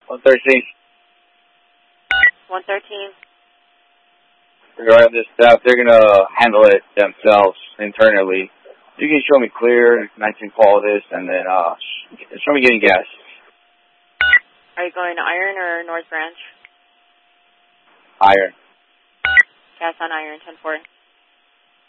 113. 113. Regarding this stuff, they're going to handle it themselves internally. You can show me clear, 19 call this, and then show me getting gas. Are you going to Iron or North Branch? Iron. Gas on Iron, 10-4.